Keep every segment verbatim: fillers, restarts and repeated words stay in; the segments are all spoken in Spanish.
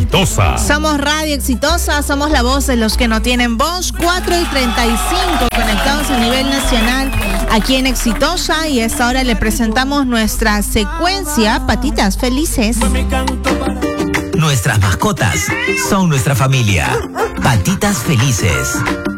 Exitosa. Somos Radio Exitosa, somos la voz de los que no tienen voz. cuatro y treinta y cinco conectados a nivel nacional aquí en Exitosa, y a esta hora le presentamos nuestra secuencia Patitas Felices. Nuestras mascotas son nuestra familia. Patitas Felices.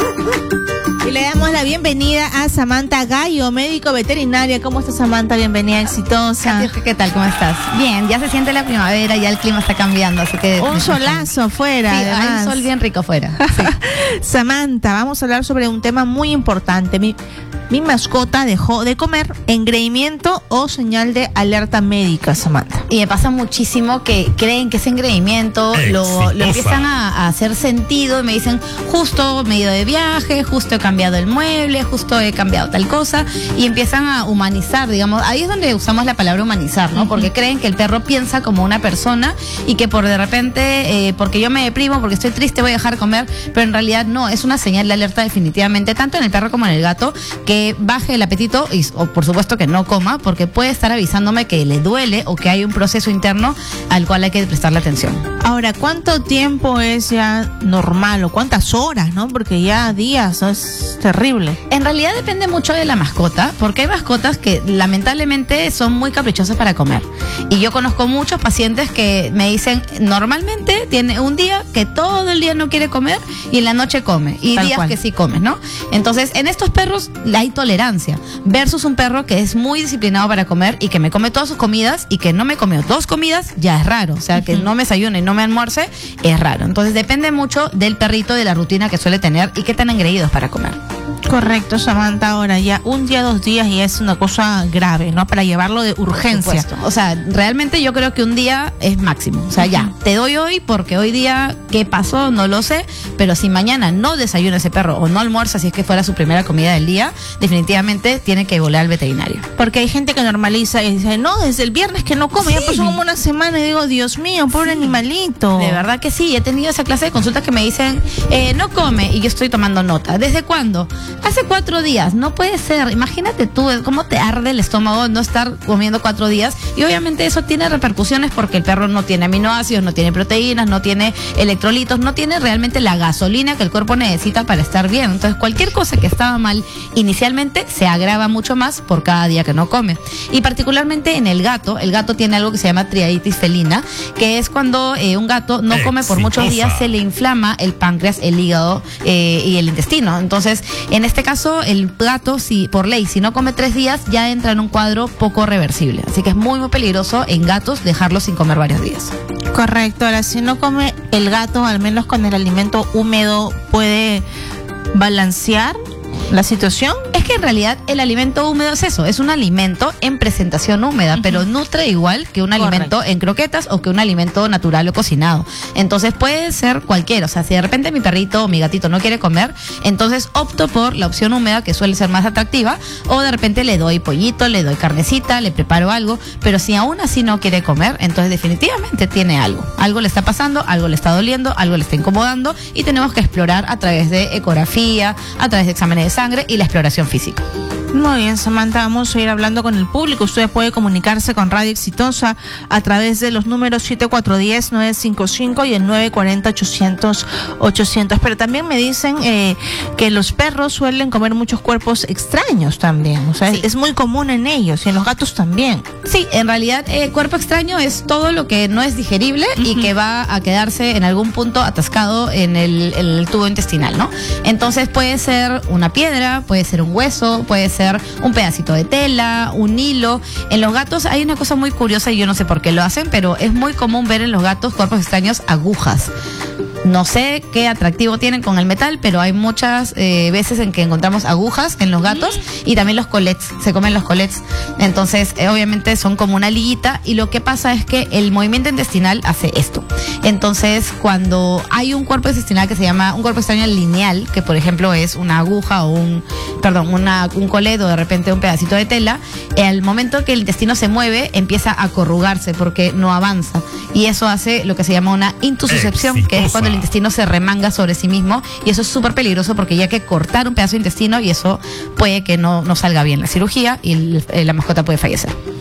Y le damos la bienvenida a Samantha Gallo, médico veterinaria. ¿Cómo estás, Samantha? Bienvenida a Exitosa. ¿Qué tal? ¿Cómo estás? Bien, ya se siente la primavera, ya el clima está cambiando, así que... Un solazo afuera, sí, además. hay un sol bien rico afuera. Sí. Samantha, vamos a hablar sobre un tema muy importante. Mi, mi mascota dejó de comer, engreimiento o señal de alerta médica, Samantha. Y me pasa muchísimo que creen que ese engreimiento lo, lo empiezan a, a hacer sentido y me dicen, justo me he ido de viaje, justo he cambiado el mueble, justo he cambiado tal cosa, y empiezan a humanizar, digamos. Ahí es donde usamos la palabra humanizar, ¿no? Uh-huh. Porque creen que el perro piensa como una persona y que por de repente, eh, porque yo me deprimo, porque estoy triste, voy a dejar de comer, pero en realidad no, es una señal de alerta definitivamente, tanto en el perro como en el gato, que baje el apetito y, o por supuesto que no coma, porque puede estar avisándome que le duele o que hay un proceso interno al cual hay que prestarle atención. Ahora, ¿cuánto tiempo es ya normal o cuántas horas, no? Porque ya días es terrible. En realidad depende mucho de la mascota, porque hay mascotas que lamentablemente son muy caprichosas para comer. Y yo conozco muchos pacientes que me dicen, normalmente tiene un día que todo el día no quiere comer y en la noche come, y Tal días cual. que sí come, ¿no? Entonces, en estos perros hay tolerancia, versus un perro que es muy disciplinado para comer y que me come todas sus comidas y que no me comió dos comidas, ya es raro. O sea, que uh-huh. no me desayune y no me almuerce, es raro. Entonces, depende mucho del perrito, de la rutina que suele tener y qué tan engreídos para comer. Correcto, Samantha. Ahora ya un día, dos días y es una cosa grave, ¿no? Para llevarlo de urgencia. O sea, realmente yo creo que un día es máximo. O sea, uh-huh. ya, te doy hoy porque hoy día, ¿qué pasó? No lo sé, pero si mañana no desayuna ese perro o no almuerza, si es que fuera su primera comida del día, definitivamente tiene que volar al veterinario. Porque hay gente que normaliza y dice, no, desde el viernes que no come, sí. Ya pasó como una semana y digo, Dios mío, pobre sí. animalito. De verdad que sí, he tenido esa clase de consultas que me dicen, eh, no come, y yo estoy tomando nota. ¿Desde cuándo? Hace cuatro días, no puede ser. Imagínate tú cómo te arde el estómago no estar comiendo cuatro días, y obviamente eso tiene repercusiones porque el perro no tiene aminoácidos, no tiene proteínas, no tiene electrolitos, no tiene realmente la gasolina que el cuerpo necesita para estar bien. Entonces cualquier cosa que estaba mal inicialmente se agrava mucho más por cada día que no come. Y particularmente en el gato, el gato tiene algo que se llama triaditis felina, que es cuando eh, un gato no come por muchos días, se le inflama el páncreas, el hígado eh, y el intestino. Entonces, en este caso, el gato, si por ley, si no come tres días, ya entra en un cuadro poco reversible. Así que es muy, muy peligroso en gatos dejarlo sin comer varios días. Correcto. Ahora, si no come el gato, al menos con el alimento húmedo, ¿puede balancear la situación? Es que en realidad el alimento húmedo es eso, es un alimento en presentación húmeda, uh-huh. pero nutre igual que un Correcto. alimento en croquetas o que un alimento natural o cocinado. Entonces puede ser cualquiera. O sea, si de repente mi perrito o mi gatito no quiere comer, entonces opto por la opción húmeda, que suele ser más atractiva, o de repente le doy pollito, le doy carnecita, le preparo algo, pero si aún así no quiere comer, entonces definitivamente tiene algo. Algo le está pasando, algo le está doliendo, algo le está incomodando, y tenemos que explorar a través de ecografía, a través de exámenes de sangre y la exploración física. Muy bien, Samantha, vamos a ir hablando con el público. Usted puede comunicarse con Radio Exitosa a través de los números siete cuatro uno cero, nueve cinco cinco y el nueve cuatro cero, ochocientos, ochocientos. Pero también me dicen eh, que los perros suelen comer muchos cuerpos extraños también. O sea, sí. es muy común en ellos y en los gatos también. Sí, en realidad, eh, cuerpo extraño es todo lo que no es digerible uh-huh. y que va a quedarse en algún punto atascado en el, el tubo intestinal, ¿no? Entonces puede ser una piedra, puede ser un hueso, puede ser un pedacito de tela, un hilo. En los gatos hay una cosa muy curiosa y yo no sé por qué lo hacen, pero es muy común ver en los gatos cuerpos extraños agujas. No sé qué atractivo tienen con el metal, pero hay muchas eh, veces en que encontramos agujas en los gatos y también los colets, se comen los colets. Entonces, eh, obviamente son como una liguita, y lo que pasa es que el movimiento intestinal hace esto. Entonces, cuando hay un cuerpo intestinal que se llama un cuerpo extraño lineal, que por ejemplo es una aguja o un, perdón, una, un colet o de repente un pedacito de tela, al momento que el intestino se mueve, empieza a corrugarse porque no avanza. Y eso hace lo que se llama una intususcepción, que es cuando el intestino se remanga sobre sí mismo, y eso es súper peligroso porque ya hay que cortar un pedazo de intestino y eso puede que no, no salga bien la cirugía y el, la mascota puede fallecer.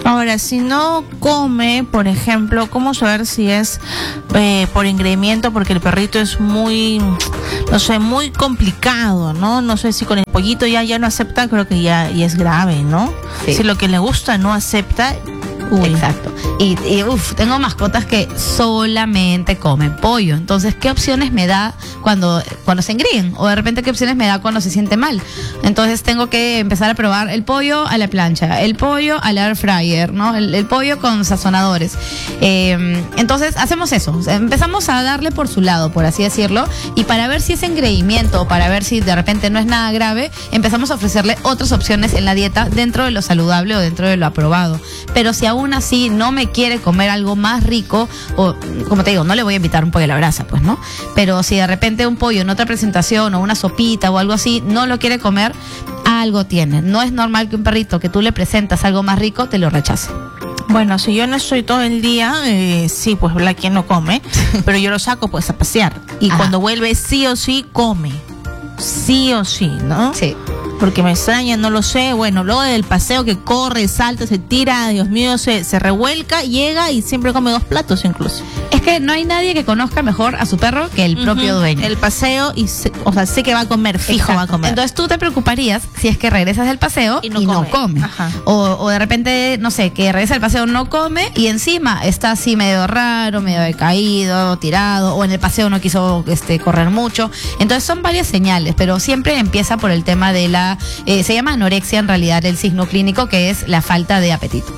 Ahora, si no come, por ejemplo, ¿cómo saber si es eh, por engreimiento? Porque el perrito es muy, no sé, muy complicado, ¿no? No sé si con el pollito ya, ya no acepta, creo que ya, ya es grave, ¿no? Sí. Si lo que le gusta no acepta. Uy. Exacto. Y, y uff, tengo mascotas que solamente comen pollo. Entonces, ¿qué opciones me da cuando, cuando se engríen? O de repente, ¿qué opciones me da cuando se siente mal? Entonces, tengo que empezar a probar el pollo a la plancha, el pollo al air fryer, ¿no? El, el pollo con sazonadores. Eh, entonces, hacemos eso. Empezamos a darle por su lado, por así decirlo. Y para ver si es engreimiento, para ver si de repente no es nada grave, empezamos a ofrecerle otras opciones en la dieta dentro de lo saludable o dentro de lo aprobado. Pero si aún así no me quiere comer algo más rico, o como te digo, no le voy a invitar un pollo a la brasa, pues, ¿no? Pero si de repente un pollo en otra presentación o una sopita o algo así no lo quiere comer, algo tiene. No es normal que un perrito que tú le presentas algo más rico te lo rechace. Bueno, si yo no estoy todo el día, eh, sí, pues la quien no come, pero yo lo saco pues a pasear. Y Ajá. cuando vuelve sí o sí come. Sí o sí, ¿no? Sí. Porque me extraña, no lo sé. Bueno, luego del paseo que corre, salta, se tira, Dios mío, se, se revuelca, llega y siempre come dos platos incluso. Es que no hay nadie que conozca mejor a su perro que el propio Ujú. dueño. El paseo, y se- o sea, sé que va a comer, fijo Exacto. va a comer. Entonces tú te preocuparías si es que regresas del paseo Y y no no, come. come. Ajá. O, o de repente, no sé, que regresa del paseo, no come y encima está así medio raro, medio decaído, tirado, o en el paseo no quiso este, correr mucho. Entonces son varias señales, pero siempre empieza por el tema de la, eh, se llama anorexia en realidad el signo clínico, que es la falta de apetito.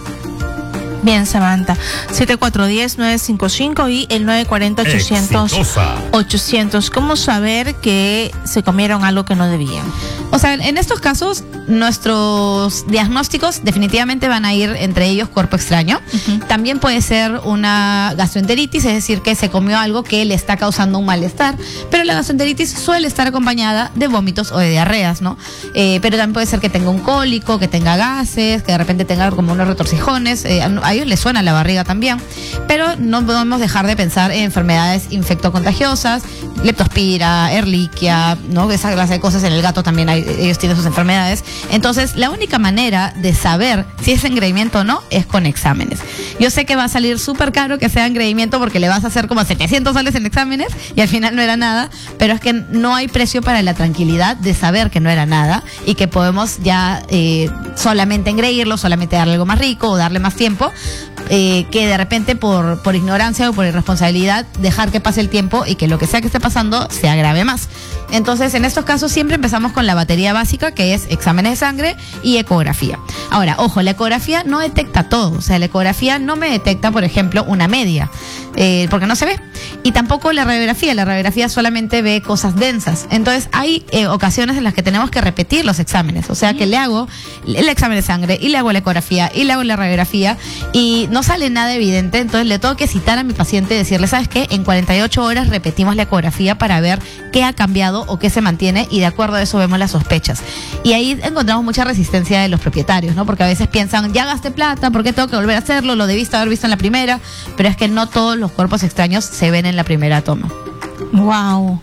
Bien, Samantha. siete cuatro uno cero, nueve cinco cinco y el nueve cuatro cero, ochocientos. Exitosa. ochocientos. ¿Cómo saber que se comieron algo que no debían? O sea, en estos casos, nuestros diagnósticos definitivamente van a ir entre ellos cuerpo extraño. Ujú. También puede ser una gastroenteritis, es decir, que se comió algo que le está causando un malestar. Pero la gastroenteritis suele estar acompañada de vómitos o de diarreas, ¿no? Eh, pero también puede ser que tenga un cólico, que tenga gases, que de repente tenga como unos retorcijones. Eh, a ellos les suena la barriga también. Pero no podemos dejar de pensar en enfermedades infectocontagiosas, leptospira, ehrlichia, ¿no? Esa clase de cosas. En el gato también hay, ellos tienen sus enfermedades. Entonces, la única manera de saber si es engreimiento o no es con exámenes. Yo sé que va a salir súper caro que sea engreimiento porque le vas a hacer como setecientos soles en exámenes y al final no era nada, pero es que no hay precio para la tranquilidad de saber que no era nada y que podemos ya eh, solamente engreírlo, solamente darle algo más rico o darle más tiempo, eh, que de repente por, por ignorancia o por irresponsabilidad dejar que pase el tiempo y que lo que sea que esté pasando se agrave más. Entonces, en estos casos siempre empezamos con la batería básica, que es exámenes de sangre y ecografía. Ahora, ojo, la ecografía no detecta todo. O sea, la ecografía no me detecta, por ejemplo, una media, eh, porque no se ve. Y tampoco la radiografía. La radiografía solamente ve cosas densas. Entonces, hay eh, ocasiones en las que tenemos que repetir los exámenes. O sea, que le hago el examen de sangre y le hago la ecografía y le hago la radiografía y no sale nada evidente. Entonces, le tengo que citar a mi paciente y decirle, ¿sabes qué? En cuarenta y ocho horas repetimos la ecografía para ver qué ha cambiado o qué se mantiene y de acuerdo a eso vemos las sospechas. Y ahí encontramos mucha resistencia de los propietarios, ¿no? Porque a veces piensan, ya gasté plata, ¿por qué tengo que volver a hacerlo? Lo debiste haber visto en la primera, pero es que no todos los cuerpos extraños se ven en la primera toma. Wow,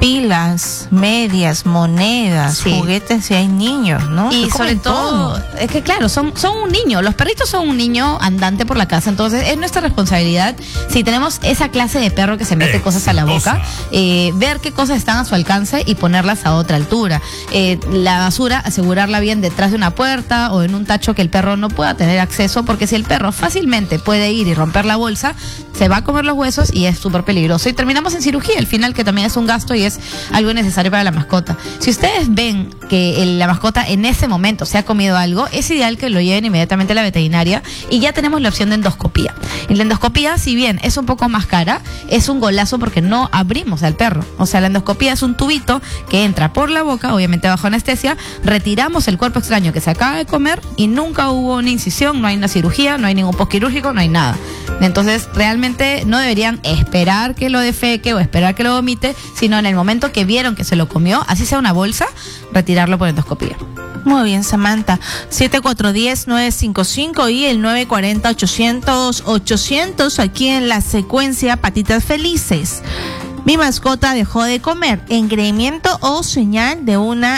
pilas, medias, monedas, Sí. juguetes si hay niños, ¿no? Y Se sobre comen todo, es que claro, son, son un niño, los perritos son un niño andante por la casa, entonces es nuestra responsabilidad, si tenemos esa clase de perro que se mete cosas a la boca, eh, ver qué cosas están a su alcance y ponerlas a otra altura. Eh, la basura, asegurarla bien detrás de una puerta o en un tacho que el perro no pueda tener acceso, porque si el perro fácilmente puede ir y romper la bolsa, se va a comer los huesos y es súper peligroso. Y terminamos en cirugía, al final, que también es un gasto y es algo necesario para la mascota. Si ustedes ven que el- la mascota en ese momento se ha comido algo, es ideal que lo lleven inmediatamente a la veterinaria y ya tenemos la opción de endoscopía. Y la endoscopía, si bien es un poco más cara, es un golazo porque no abrimos al perro. O sea, la endoscopía es un tubito que entra por la boca, obviamente bajo anestesia, retiramos el cuerpo extraño que se acaba de comer y nunca hubo una incisión, no hay una cirugía, no hay ningún posquirúrgico, no hay nada. Entonces, realmente no deberían esperar que lo defeque o esperar que lo vomite, sino en el momento que vieron que se lo comió, así sea una bolsa, retirarlo por endoscopía. Muy bien, Samantha. siete cuatro uno cero, nueve cinco cinco y el nueve cuatro cero, ochocientos, ochocientos aquí en la secuencia Patitas Felices. Mi mascota dejó de comer, engreimiento o señal de una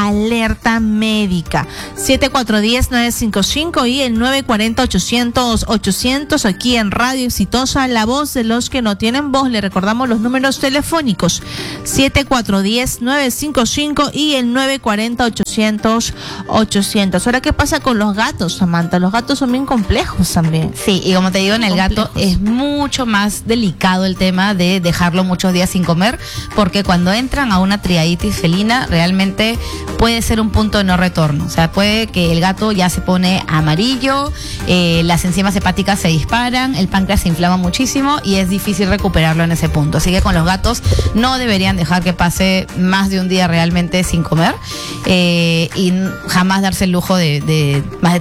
alerta médica. siete cuatro uno cero nueve cinco cinco y el nueve cuatro cero ochocientos ochocientos aquí en Radio Exitosa, la voz de los que no tienen voz. Le recordamos los números telefónicos siete cuatro uno cero nueve cinco cinco y el nueve cuatro cero ochocientos ochocientos. Ahora, ¿qué pasa con los gatos, Samantha? Los gatos son bien complejos también. Sí, y como te digo, en el gato es mucho más delicado el tema de dejarlo muchos días sin comer, porque cuando entran a una triaditis felina realmente puede ser un punto de no retorno. O sea, puede que el gato ya se pone amarillo, eh, las enzimas hepáticas se disparan, el páncreas se inflama muchísimo y es difícil recuperarlo en ese punto. Así que con los gatos no deberían dejar que pase más de un día realmente sin comer, eh, y jamás darse el lujo de, de más de